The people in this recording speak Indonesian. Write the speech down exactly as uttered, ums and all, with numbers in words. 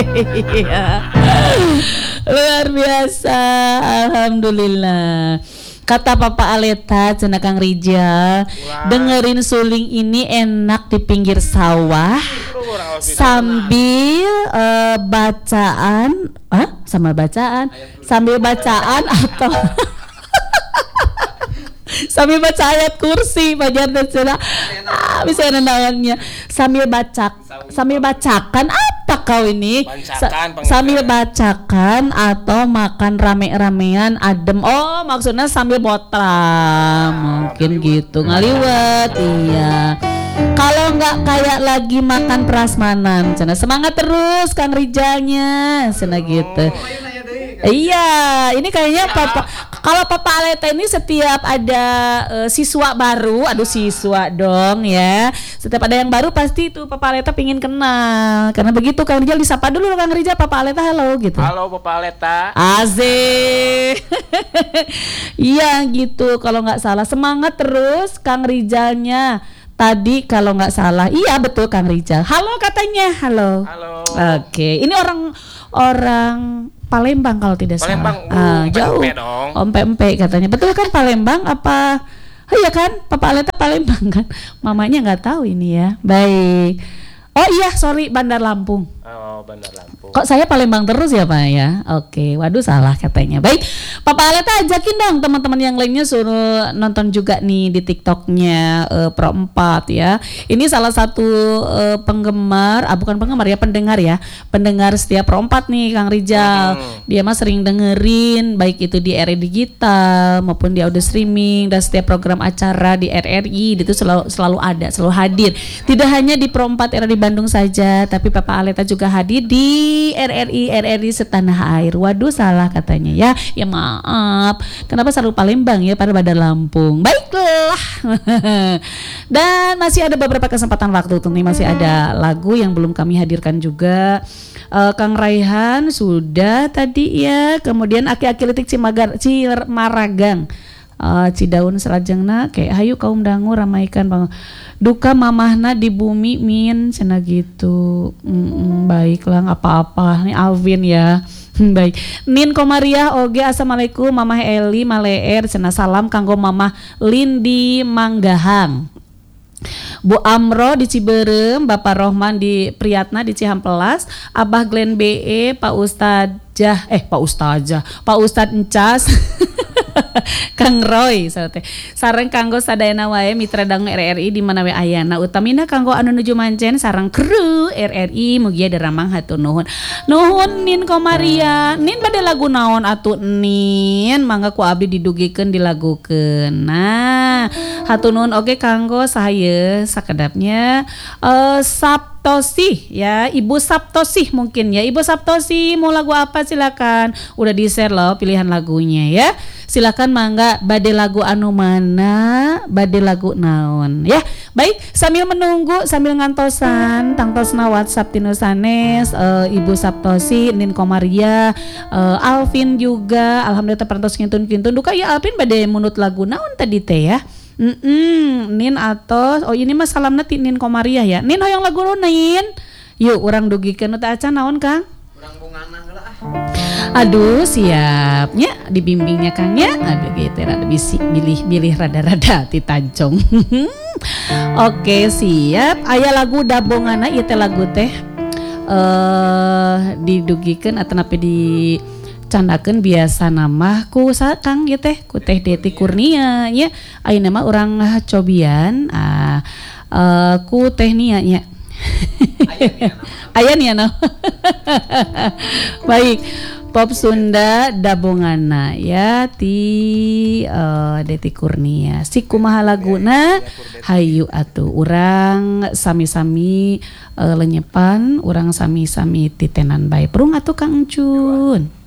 Iya. Luar biasa, alhamdulillah. Kata Papa Aleta, cenah Kang Rijal, dengerin suling ini enak di pinggir sawah sambil uh, bacaan, ah, sama bacaan, sambil bacaan atau sambil baca ayat kursi pajar dan cina ah, bisa nendangannya sambil baca sambil bacakan apa kau ini Sa- sambil bacakan atau makan rame-ramean adem, oh maksudnya sambil botram mungkin gitu ngaliwat. Iya, kalau nggak kayak lagi makan prasmanan cina semangat terus Kang Rijalnya cina gitu. Iya, ini kayaknya Papa, kalau Papa Aleta ini setiap ada uh, siswa baru, aduh siswa dong ya. Setiap ada yang baru pasti tuh Papa Aleta pingin kenal. Karena begitu Kang Rijal disapa dulu Kang Rijal, Papa Aleta halo gitu. Halo Papa Aleta. Asik. Iya gitu, kalau nggak salah semangat terus Kang Rijalnya. Tadi kalau nggak salah, iya betul Kang Rijal. Halo katanya, halo. Halo. Oke, ini orang orang Palembang kalau tidak Palembang, salah. Uh, jauh. Ompe-empe katanya. Betul kan Palembang apa? Oh iya kan, Papa Aleta Palembang kan. Mamanya nggak tahu ini ya. Baik. Oh iya, sorry Bandar Lampung. Oh, Bandar Lampung. Kok saya Palembang terus ya Pak ya? Oke, waduh salah katanya. Baik, Papa Aleta ajakin dong teman-teman yang lainnya suruh nonton juga nih di TikToknya uh, Pro empat ya. Ini salah satu uh, penggemar, ah bukan penggemar ya, pendengar ya. Pendengar setia Pro empat nih Kang Rijal. Hmm. Dia mah sering dengerin baik itu di R R I Digital maupun di audio streaming dan setiap program acara di R R I itu selalu selalu ada, selalu hadir. Tidak hanya di Pro empat R R I Bandung saja, tapi Papa Aleta juga hadir di R R I R R I setanah air. Waduh salah katanya ya. Ya maaf. Kenapa selalu Palembang ya pada Bandar Lampung. Baiklah. Dan masih ada beberapa kesempatan waktu, tentunya masih ada lagu yang belum kami hadirkan juga. Uh, Kang Raihan sudah tadi ya. Kemudian aki-aki letik Cimagar Cimaragang. Uh, Cidaun Serajengna kayak hayu kaum dangu ramaikan bang duka mamahna di bumi min cina gitu. Mm-mm, baiklah nggak apa-apa nih Alvin ya. Baik, Nin Komariah oge assalamualaikum mamah Eli Maleer cina salam kanggo mamah Lindi Manggahang, Bu Amro di Ciberem, Bapak Rohman di Priyatna di Cihampelas, Abah Glenn B E, Pak Ustadzah, eh Pak Ustadzah, Pak Ustadz Encas, Kang Roy, sareng sareng kanggo sadayana wae mitra dangu R R I di mana we ayana utamina kanggo anu nuju mancen sareng kru R R I mugia deramang hatur nuhun. Nuhun Nin Komaria, Nin bade lagu naon atuh Nin, mangga ku abdi didugikeun dilagukeun. Nah, hatur nuhun oge kanggo sahayeus sakedapnya uh, Saptosi ya, Ibu Saptosi mungkin ya. Ibu Saptosi mau lagu apa silakan. Udah di-share loh pilihan lagunya ya. Silakan mangga bade lagu anu mana, bade lagu naon ya. Baik, sambil menunggu sambil ngantosan tangtosna WhatsApp tinu sanes uh, Ibu Saptosi, Nin Komaria, uh, Alvin juga alhamdulillah terantos kintun-kintun duka ya Alvin bade munut lagu naon tadi teh ya. Mm-mm, Nin atos, oh ini mah salamna ti Nin Komariah ya. Nin hoyong lagu lu Nin. Yuk urang dugikeun teh acan naon Kang? Urang bungana heula ah. Aduh siapnya dibimbingnya Kang ya. Aduh gitu rada bisi bilih-bilih rada-rada ti tancong. Oke siap. Aya lagu dabongana ieu teh lagu teh eh uh, didugikeun atawa napi di candakeun biasa nama ku Kang ya teh ku Teh Deti Kurnia nya ayeuna mah urang cobian ah uh, ku Teh Nia nya aya nia nama baik Pop Sunda dabongana ya ti uh, Deti Kurnia si kumaha laguna hayu atuh urang sami-sami uh, lenyepan urang sami-sami titenan bae perung atuh Kang Encun.